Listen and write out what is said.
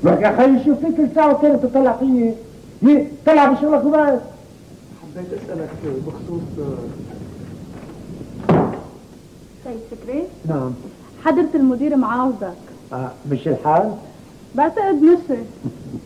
لك يا اخي شوف فيك كل ساعه وثانيه تطلع فيي طلع بشغلك وبس. حبيت اسالك بخصوص سيد فكري. نعم. حضرة المدير معاوزك. مش الحال؟ بعتقد مشي.